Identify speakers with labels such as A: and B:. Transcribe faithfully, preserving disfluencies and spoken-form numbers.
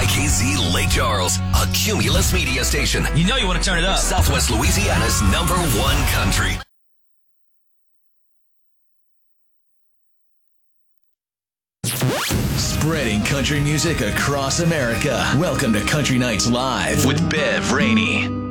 A: Y K Z Lake Charles, a Cumulus media station.
B: You know you want to turn it up.
A: Southwest Louisiana's number one country.
C: Spreading country music across America. Welcome to Country Nights Live with Bev Rainey.